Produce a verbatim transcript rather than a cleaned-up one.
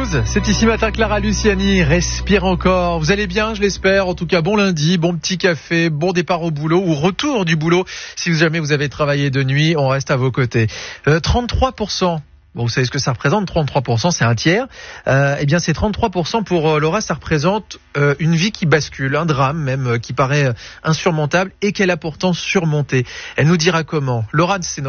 News. C'est ici matin Clara Luciani. Respire encore. Vous allez bien, je l'espère. En tout cas, bon lundi, bon petit café, bon départ au boulot ou retour du boulot. Si jamais vous avez travaillé de nuit, on reste à vos côtés. Euh, trente-trois pour cent. Bon, vous savez ce que ça représente, trente-trois pour cent, c'est un tiers. Euh, eh bien, c'est trente-trois pour cent pour euh, Laura, ça représente euh, une vie qui bascule, un drame même, euh, qui paraît euh, insurmontable et qu'elle a pourtant surmonté. Elle nous dira comment. Laura, c'est notre